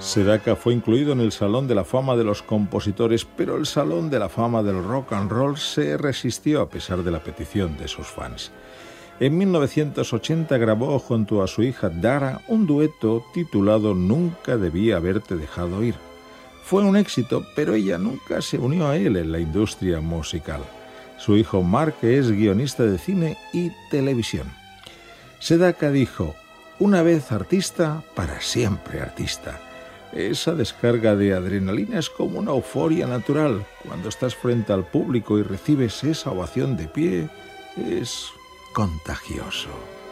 Sedaka fue incluido en el Salón de la Fama de los Compositores, pero el Salón de la Fama del Rock and Roll se resistió a pesar de la petición de sus fans. En 1980 grabó junto a su hija Dara un dueto titulado Nunca debí haberte dejado ir. Fue un éxito, pero ella nunca se unió a él en la industria musical. Su hijo Mark es guionista de cine y televisión. Sedaka dijo: una vez artista, para siempre artista. Esa descarga de adrenalina es como una euforia natural. Cuando estás frente al público y recibes esa ovación de pie, es contagioso.